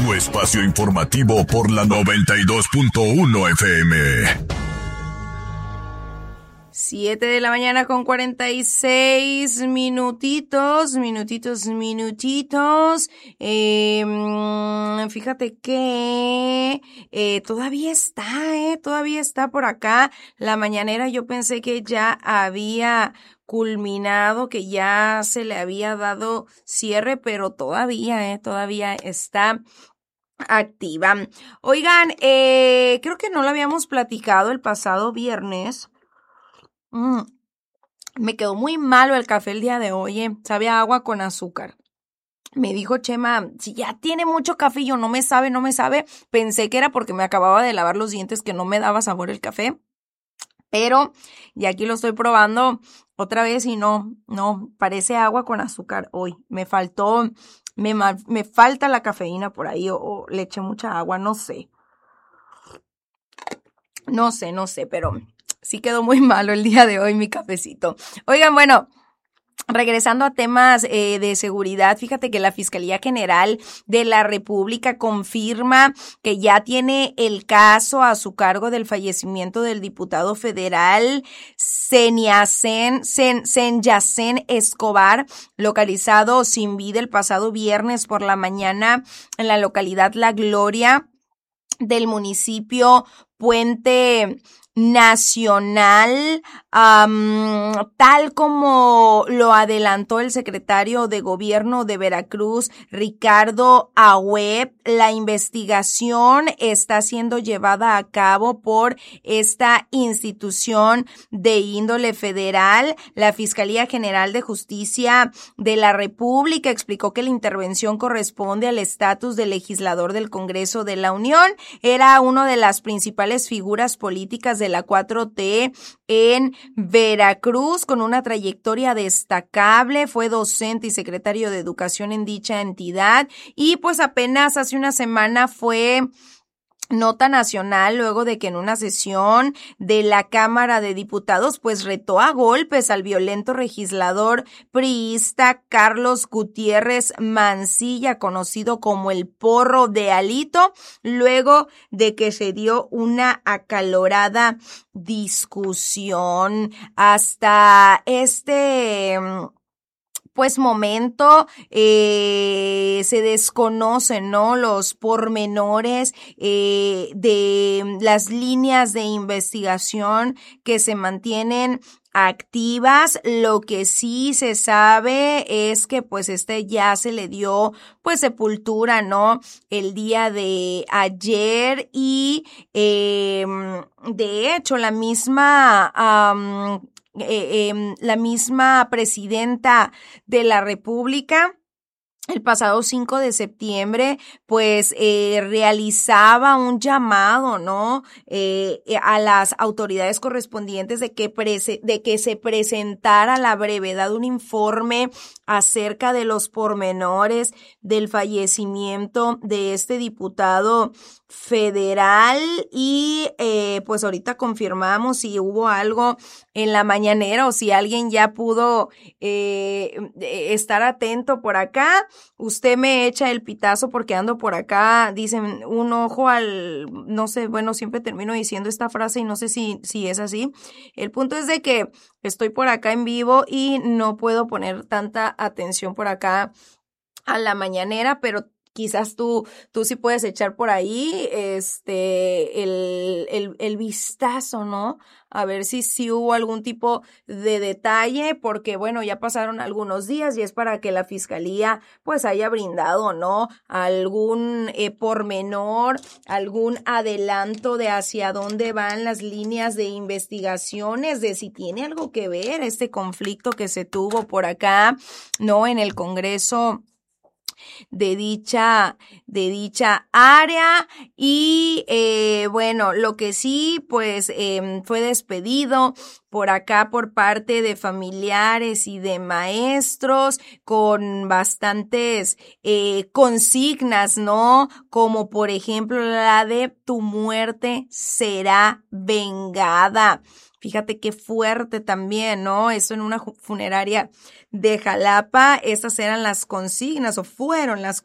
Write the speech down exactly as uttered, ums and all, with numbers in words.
Tu espacio informativo por la noventa y dos punto uno F M. Siete de la mañana con cuarenta y seis minutitos, minutitos, minutitos. Eh, fíjate que eh, todavía está, eh, todavía está por acá. La mañanera yo pensé que ya había culminado, que ya se le había dado cierre, pero todavía, eh, todavía está activa. Oigan, eh, creo que no lo habíamos platicado el pasado viernes. Mm, me quedó muy malo el café el día de hoy, eh. Sabía agua con azúcar. Me dijo Chema, si ya tiene mucho café y yo no me sabe, no me sabe. Pensé que era porque me acababa de lavar los dientes que no me daba sabor el café. Pero ya aquí lo estoy probando otra vez y no, no, parece agua con azúcar hoy. Me faltó, me, me falta la cafeína por ahí o, o le eché mucha agua, no sé. No sé, no sé, pero sí quedó muy malo el día de hoy mi cafecito. Oigan, bueno, regresando a temas eh, de seguridad, fíjate que la Fiscalía General de la República confirma que ya tiene el caso a su cargo del fallecimiento del diputado federal Senyacen Escobar, localizado sin vida el pasado viernes por la mañana en la localidad La Gloria del municipio Puente Nacional, um, tal como lo adelantó el secretario de Gobierno de Veracruz, Ricardo Agüed. La investigación está siendo llevada a cabo por esta institución de índole federal. La Fiscalía General de Justicia de la República explicó que la intervención corresponde al estatus de legislador del Congreso de la Unión. Era una de las principales figuras políticas de la cuatro T en Veracruz, con una trayectoria destacable. Fue docente y secretario de Educación en dicha entidad y pues apenas hace una semana fue nota nacional luego de que en una sesión de la Cámara de Diputados pues retó a golpes al violento legislador priista Carlos Gutiérrez Mancilla, conocido como el Porro de Alito, luego de que se dio una acalorada discusión. Hasta este pues momento eh, se desconocen, ¿no?, los pormenores eh, de las líneas de investigación que se mantienen activas. Lo que sí se sabe es que pues este ya se le dio pues sepultura, ¿no?, el día de ayer y eh, de hecho la misma um, Eh, eh, la misma presidenta de la República el pasado cinco de septiembre, pues, eh, realizaba un llamado, ¿no?, eh, a las autoridades correspondientes de que prese- de que se presentara a la brevedad un informe acerca de los pormenores del fallecimiento de este diputado federal y, eh, pues ahorita confirmamos si hubo algo en la mañanera o si alguien ya pudo, eh, estar atento por acá. Usted me echa el pitazo porque ando por acá, dicen un ojo al, no sé, bueno, siempre termino diciendo esta frase y no sé si, si es así. El punto es de que estoy por acá en vivo y no puedo poner tanta atención por acá a la mañanera, pero quizás tú, tú sí puedes echar por ahí, este, el, el, el vistazo, ¿no? A ver si, si hubo algún tipo de detalle, porque bueno, ya pasaron algunos días y es para que la fiscalía pues haya brindado, ¿no?, algún eh, pormenor, algún adelanto de hacia dónde van las líneas de investigaciones, de si tiene algo que ver este conflicto que se tuvo por acá, ¿no?, en el Congreso de dicha, de dicha área. Y eh, bueno, lo que sí, pues eh, fue despedido por acá por parte de familiares y de maestros con bastantes eh, consignas, ¿no?, como por ejemplo la de tu muerte será vengada. Fíjate qué fuerte también, ¿no? Eso en una funeraria de Jalapa. Esas eran las consignas o fueron las